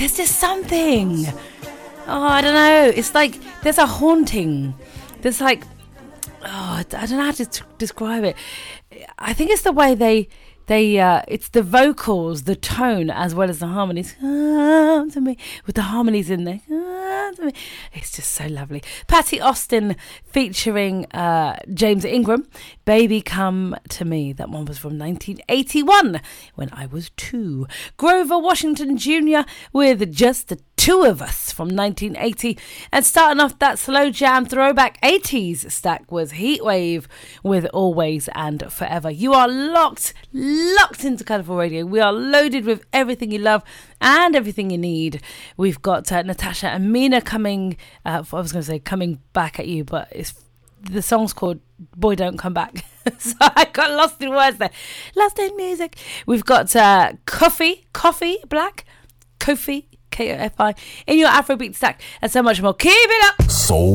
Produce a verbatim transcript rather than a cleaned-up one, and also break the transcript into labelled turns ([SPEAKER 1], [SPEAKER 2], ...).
[SPEAKER 1] there's just something. Oh, I don't know. It's like there's a haunting. There's like, oh, I don't know how to t- describe it. I think it's the way they, they, uh, it's the vocals, the tone, as well as the harmonies. Come to me, with the harmonies in there. Come to me. It's just so lovely. Patty Austin featuring uh, James Ingram. Baby Come to Me. That one was from nineteen eighty-one, when I was two. Grover Washington Junior with Just the Two of Us from nineteen eighty. And starting off that slow jam throwback eighties stack was Heatwave with Always and Forever. You are locked, locked into Colourful Radio. We are loaded with everything you love and everything you need. We've got uh, Natasha and Mina coming, uh, I was going to say coming back at you, but it's the song's called Boy Don't Come Back. So I got lost in words there. Lost in music. We've got uh, Coffee, Coffee Black, Kofi, K O F I, in your Afrobeat stack, and so much more. Keep it up!
[SPEAKER 2] Soul